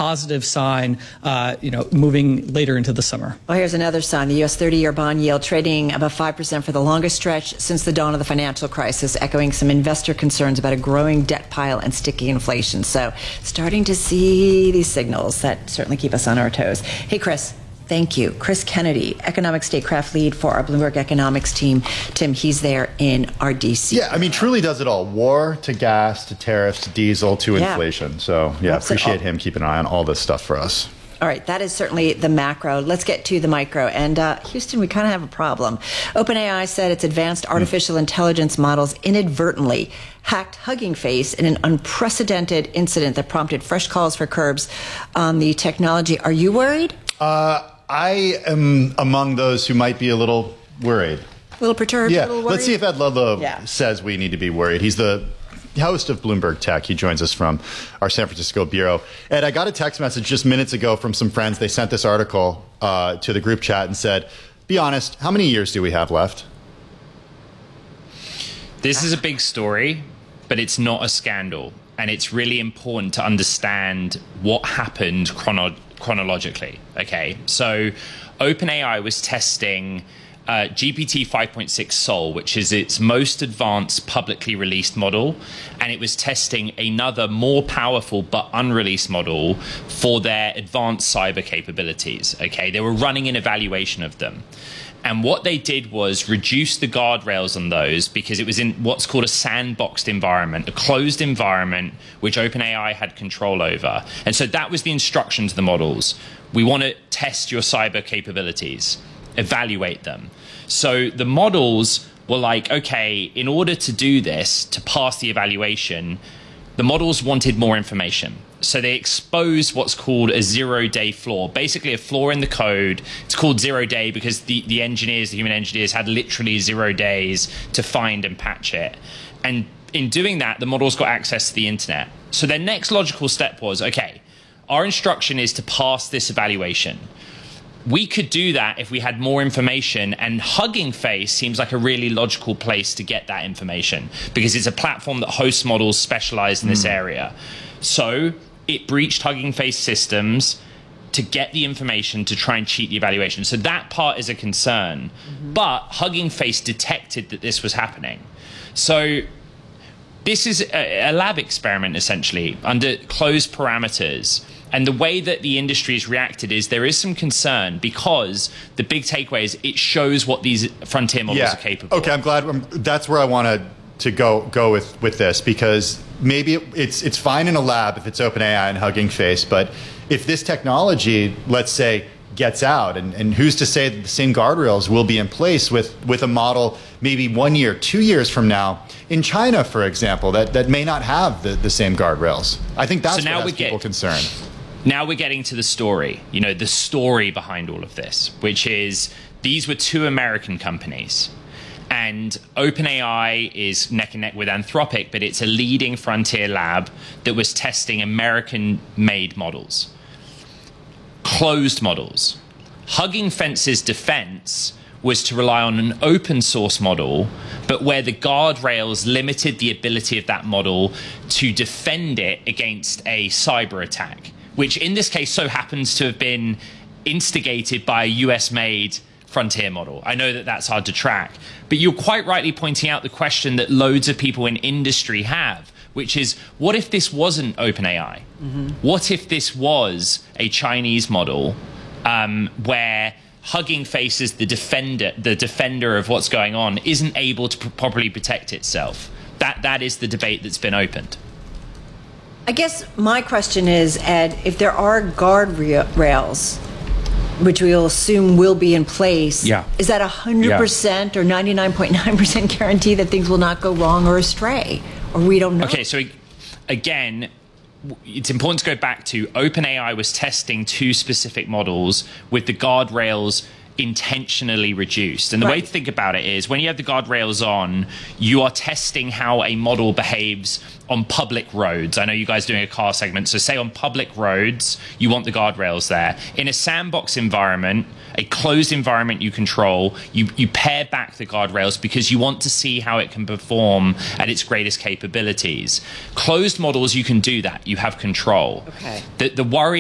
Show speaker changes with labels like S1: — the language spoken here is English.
S1: positive sign, moving later into the summer.
S2: Well, here's another sign. The U.S. 30-year bond yield trading above 5% for the longest stretch since the dawn of the financial crisis, echoing some investor concerns about a growing debt pile and sticky inflation. So starting to see these signals that certainly keep us on our toes. Hey, Chris. Thank you. Chris Kennedy, economic statecraft lead for our Bloomberg economics team. Tim, he's there in our DC.
S3: Yeah, I mean, truly does it all. War to gas to tariffs to diesel to inflation. So, yeah, appreciate him keeping an eye on all this stuff for us.
S2: All right, that is certainly the macro. Let's get to the micro. And Houston, we kind of have a problem. OpenAI said its advanced artificial intelligence models inadvertently hacked Hugging Face in an unprecedented incident that prompted fresh calls for curbs on the technology. Are you worried?
S3: I am among those who might be a little worried.
S2: A little perturbed?
S3: Yeah,
S2: a little worried?
S3: Let's see if Ed Ludlow says we need to be worried. He's the host of Bloomberg Tech. He joins us from our San Francisco bureau. Ed, I got a text message just minutes ago from some friends. They sent this article to the group chat and said, be honest, how many years do we have left?
S4: This is a big story, but it's not a scandal. And it's really important to understand what happened chronologically. Okay, so OpenAI was testing GPT 5.6 Sol, which is its most advanced publicly released model, and it was testing another more powerful but unreleased model for their advanced cyber capabilities. Okay, they were running an evaluation of them. And what they did was reduce the guardrails on those because it was in what's called a sandboxed environment, a closed environment, which OpenAI had control over. And so that was the instruction to the models. We want to test your cyber capabilities, evaluate them. So the models were like, okay, in order to do this, to pass the evaluation, the models wanted more information. So they exposed what's called a zero-day flaw, basically a flaw in the code. It's called zero-day because the engineers, the human engineers, had literally 0 days to find and patch it. And in doing that, the models got access to the internet. So their next logical step was, okay, our instruction is to pass this evaluation. We could do that if we had more information, and Hugging Face seems like a really logical place to get that information because it's a platform that hosts models specialized in this area. So it breached Hugging Face systems to get the information to try and cheat the evaluation. So that part is a concern. But Hugging Face detected that this was happening. So this is a lab experiment, essentially, under closed parameters. And the way that the industry has reacted is there is some concern because the big takeaway is it shows what these frontier models are capable of.
S3: Okay, I'm glad. That's where I wanted to go with this, because maybe it's fine in a lab if it's OpenAI and Hugging Face, but if this technology, let's say, gets out, and who's to say that the same guardrails will be in place with a model maybe 1 year, 2 years from now in China, for example, that may not have the same guardrails. I think that's what has people concerned.
S4: Now we're getting to the story, the story behind all of this, which is these were two American companies. And OpenAI is neck and neck with Anthropic, but it's a leading frontier lab that was testing American-made models, closed models. Hugging Face's defense was to rely on an open source model, but where the guardrails limited the ability of that model to defend it against a cyber attack, which in this case so happens to have been instigated by a US-made frontier model. I know that that's hard to track, but you're quite rightly pointing out the question that loads of people in industry have, which is, what if this wasn't OpenAI? What if this was a Chinese model where Hugging Face is the defender of what's going on, isn't able to properly protect itself? That is the debate that's been opened.
S2: I guess my question is, Ed, if there are guardrails, which we'll assume will be in place, is that 100% or 99.9% guarantee that things will not go wrong or astray? Or we don't know?
S4: Okay, so again, it's important to go back to OpenAI was testing two specific models with the guardrails intentionally reduced. And the way to think about it is when you have the guardrails on, you are testing how a model behaves on public roads. I know you guys are doing a car segment. So say on public roads, you want the guardrails there. In a sandbox environment, a closed environment you control, you pare back the guardrails because you want to see how it can perform at its greatest capabilities. Closed models, you can do that. You have control.
S2: Okay.
S4: The worry